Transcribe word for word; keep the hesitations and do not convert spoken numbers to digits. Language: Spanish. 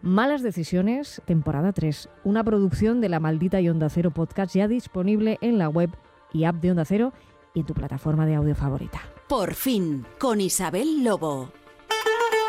Malas decisiones, temporada tres. Una producción de La Maldita y Onda Cero Podcast, ya disponible en la web y app de Onda Cero y en tu plataforma de audio favorita. Por fin, con Isabel Lobo.